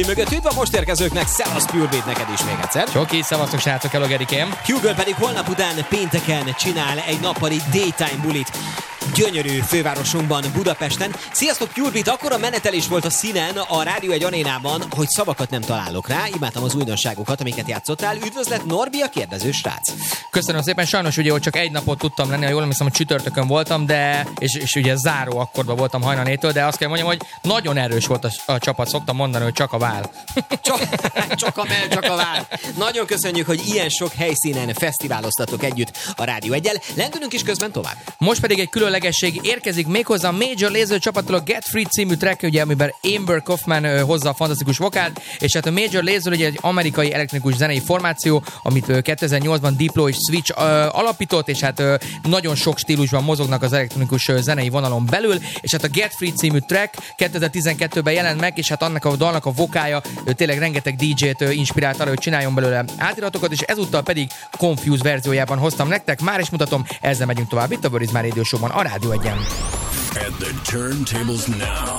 Mögött üdv a most érkezőknek, szevasz Purebeat neked is még egyszer. Csoki, szevasztok srácok, hello Gerikém. Hugo pedig holnap után pénteken csinál egy nappali daytime bulit gyönyörű fővárosunkban, Budapesten. Sziasztok Purebeat, akkora menetelés volt a színen a Rádió 1 arénában, hogy szavakat nem találok rá. Imádtam az újdonságokat, amiket játszottál. Üdvözlet Norbi, a kérdező srác. Köszönöm szépen, sajnos ugye, hogy csak egy napot tudtam lenni, ha jól emlékszem, hogy csütörtökön voltam, de és ugye záró akkorban voltam hajnal 4-től, de azt kell mondjam, hogy nagyon erős volt a csapat, szoktam mondani, hogy csak a vál. Csak a vál. Nagyon köszönjük, hogy ilyen sok helyszínen fesztiváloztatok együtt a Rádió 1-el. Lendülünk is közben tovább. Most pedig egy különlegesség érkezik méghozzá a Major Lazer csapattól a Get Free című track, ugye, amiben Amber Kaufman hozza a fantasztikus vokált, és hát a Major Lazer ugye egy amerikai elektronikus zenei formáció, amit 2008-ban Diplo és Switch alapított, és hát nagyon sok stílusban mozognak az elektronikus zenei vonalon belül, és hát a Get Free című track 2012-ben jelent meg, és hát annak a dalnak a vokája tényleg rengeteg DJ-t inspirált arra, hogy csináljon belőle átiratokat, és ezúttal pedig Confused verziójában hoztam nektek. Már is mutatom, ezzel megyünk tovább itt a Where is My Radio Show-ban, a Rádió 1-en. At the turntables now,